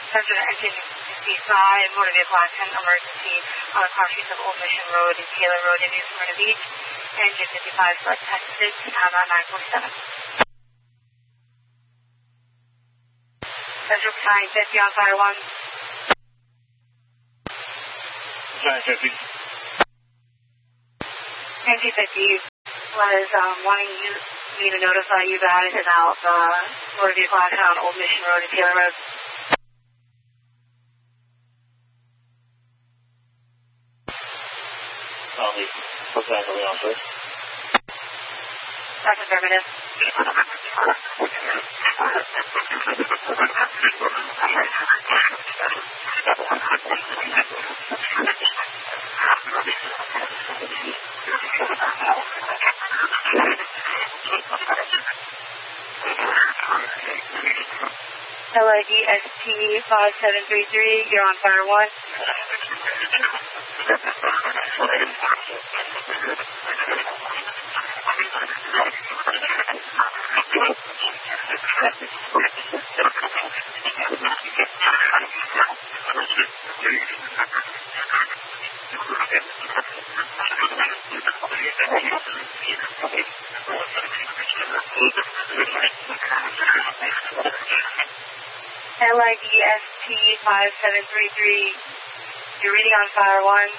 Center engine 65, motor vehicle accident emergency on the cross streets of Old Mission Road and Taylor Road in New Smyrna Beach. Engine 55 select 10-6, pound on 947. Central Battalion 50 on fire 1. Battalion 50. Engine 50 was wanting me to notify you guys about the motor vehicle accident on Old Mission Road and Taylor Road. What's that going on, sir? That's affirmative. LIDST 5733, you're on fire 1. LIDST 5733, you're reading on fire 1.